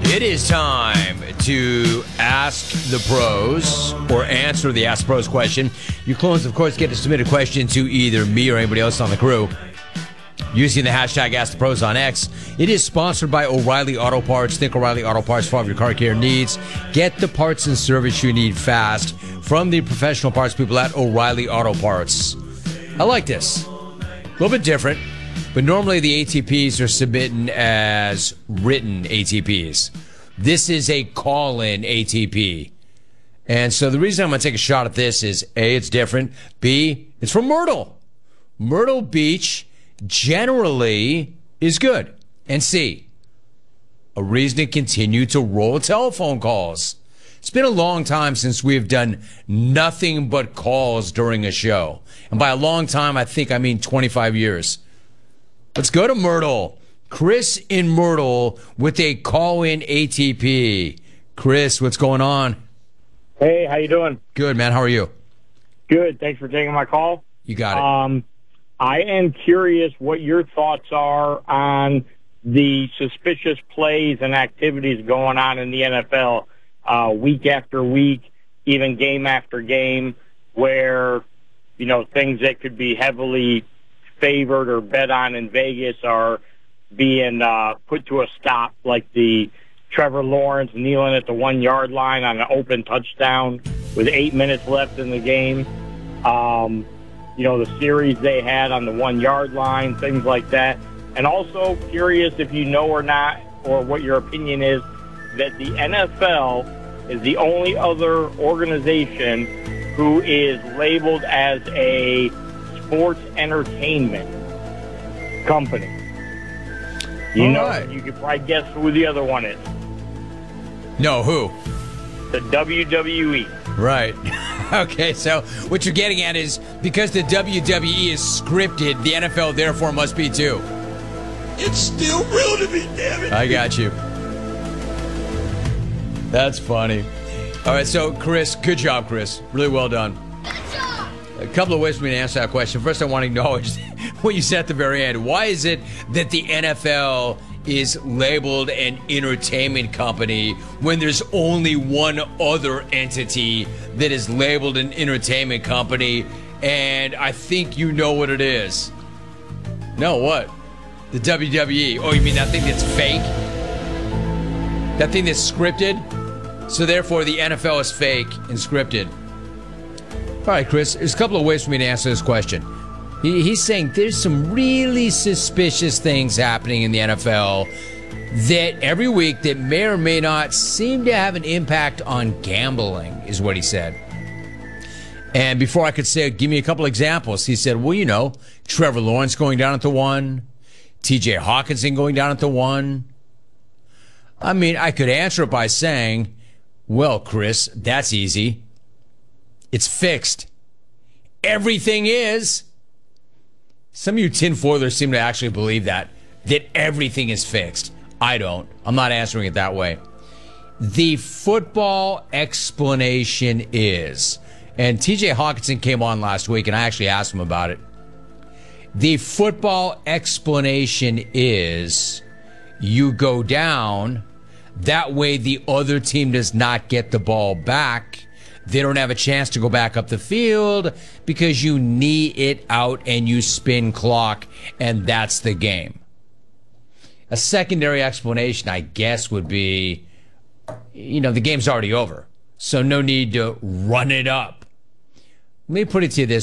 It is time to ask the pros or answer the Ask Pros question. You clones, of course, get to submit a question to either me or anybody else on the crew using the hashtag Ask the Pros on X. It is sponsored by O'Reilly Auto Parts. Think O'Reilly Auto Parts for all of your car care needs. Get the parts and service you need fast from the professional parts people at O'Reilly Auto Parts. I like this. A little bit different, but normally the ATPs are submitting as written ATPs. This is a call-in ATP. And so the reason I'm going to take a shot at this is, A, it's different. B, it's from Myrtle. Myrtle Beach generally is good. And C, a reason to continue to roll telephone calls. It's been a long time since we've done nothing but calls during a show. And by a long time, I think I mean 25 years. Let's go to Myrtle. Chris in Myrtle with a call-in ATP. Chris, what's going on? Hey, how you doing? Good, man. How are you? Good. Thanks for taking my call. You got it. I am curious what your thoughts are on the suspicious plays and activities going on in the NFL week after week, even game after game, where, you know, things that could be heavily favored or bet on in Vegas are being put to a stop, like the Trevor Lawrence kneeling at the 1 yard line on an open touchdown with 8 minutes left in the game. You know, the series they had on the 1 yard line, things like that. And also curious if you know or not, or what your opinion is, that the NFL is the only other organization who is labeled as a sports entertainment company. You could probably guess who the other one is. No, who? The WWE. Right. Okay, so what you're getting at is because the WWE is scripted, the NFL therefore must be too. It's still real to me, damn it. I got you. That's funny. All right, so Chris, good job, Chris. Really well done. Good job. A couple of ways for me to answer that question. First, I want to acknowledge what you said at the very end. Why is it that the NFL is labeled an entertainment company when there's only one other entity that is labeled an entertainment company? And I think you know what it is. No, what? The WWE. Oh, you mean that thing that's fake? That thing that's scripted? So therefore, the NFL is fake and scripted. All right, Chris, there's a couple of ways for me to answer this question. He's saying there's some really suspicious things happening in the NFL that every week that may or may not seem to have an impact on gambling, is what he said. And before I could say, give me a couple examples, he said, well, you know, Trevor Lawrence going down at the 1, TJ Hawkinson going down at the 1. I mean, I could answer it by saying, well, Chris, that's easy. It's fixed. Everything is. Some of you tinfoilers seem to actually believe that everything is fixed. I don't. I'm not answering it that way. The football explanation is, and TJ Hawkinson came on last week, and I actually asked him about it. The football explanation is you go down, that way the other team does not get the ball back. They don't have a chance to go back up the field because you knee it out and you spin clock, and that's the game. A secondary explanation, I guess, would be, you know, the game's already over, so no need to run it up. Let me put it to you this